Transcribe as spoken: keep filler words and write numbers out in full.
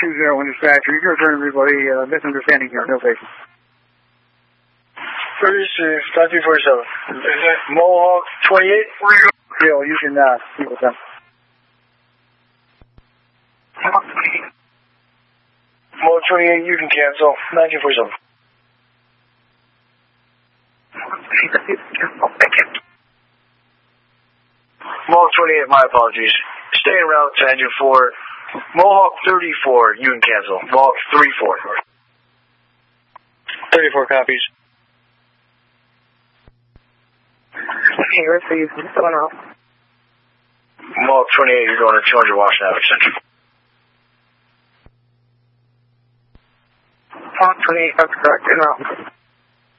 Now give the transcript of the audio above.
two zero one dispatcher. You can return everybody, uh, misunderstanding here, no patient. thirty-six, nineteen forty-seven. Mohawk twenty-eight? Bill, you can, uh, speak with them. Mohawk twenty-eight, you can cancel. nineteen forty-seven. Mohawk twenty-eight, my apologies. Stay en route to engine four. Mohawk thirty-four, you can cancel. Mohawk thirty-four. thirty-four copies. Okay, receive. What's going on? Mohawk twenty-eight, you're going to two hundred Washington Avenue Central. Mohawk twenty-eight, that's correct. En route.